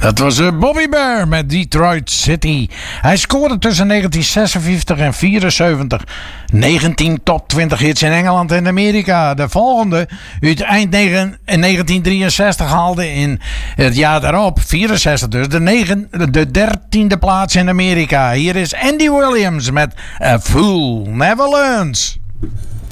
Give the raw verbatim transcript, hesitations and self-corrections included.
Dat was uh, Bobby Bear met Detroit City. Hij scoorde tussen negentien zesenvijftig en vierenzeventig negentien top twintig hits in Engeland en Amerika. De volgende uit eind negentien drieënzestig haalde in het jaar daarop, vierenzestig dus, de, negen, de dertiende plaats in Amerika. Hier is Andy Williams met A Fool Never Learns.